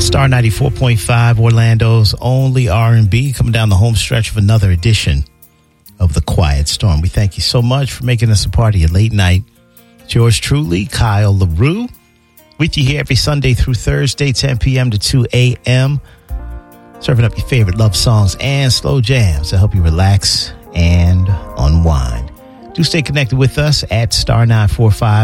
Star 94.5, Orlando's only R&B, coming down the home stretch of another edition of The Quiet Storm. We thank you so much for making us a part of your late night. It's yours truly, Kyle LaRue, with you here every Sunday through Thursday, 10 p.m. to 2 a.m., serving up your favorite love songs and slow jams to help you relax and unwind. Do stay connected with us at Star 945